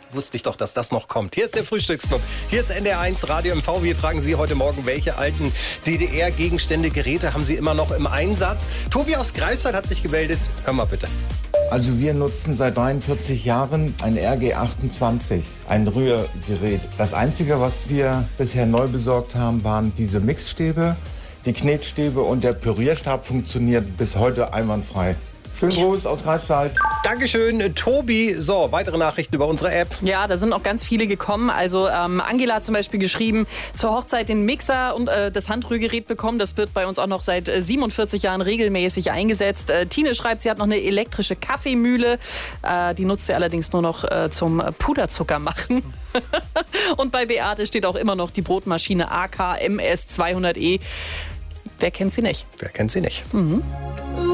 wusste ich doch, dass das noch kommt. Hier ist der Frühstücksclub. Hier ist NDR1 Radio MV. Wir fragen Sie heute Morgen, welche alten DDR-Gegenstände, Geräte haben Sie immer noch im Einsatz? Tobi aus Greifswald hat sich gemeldet. Hör mal bitte. Also wir nutzen seit 43 Jahren ein RG28, ein Rührgerät. Das Einzige, was wir bisher neu besorgt haben, waren diese Mixstäbe, die Knetstäbe und der Pürierstab funktioniert bis heute einwandfrei. Schönen Gruß aus Greifswald. Dankeschön, Tobi. So, weitere Nachrichten über unsere App. Ja, da sind auch ganz viele gekommen. Also Angela hat zum Beispiel geschrieben, zur Hochzeit den Mixer und das Handrührgerät bekommen. Das wird bei uns auch noch seit 47 Jahren regelmäßig eingesetzt. Tine schreibt, sie hat noch eine elektrische Kaffeemühle. Die nutzt sie allerdings nur noch zum Puderzucker machen. Und bei Beate steht auch immer noch die Brotmaschine AK MS 200E. Wer kennt sie nicht? Wer kennt sie nicht? Mhm.